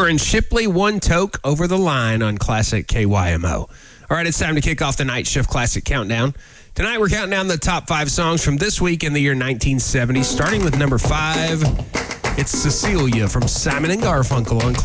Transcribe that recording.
Cooper and Shipley, One Toke Over the Line on Classic KYMO. All right, it's time to kick off the Night Shift Classic Countdown. Tonight we're counting down the top 5 songs from this week in the year 1970, starting with number 5. It's Cecilia from Simon & Garfunkel on Classic.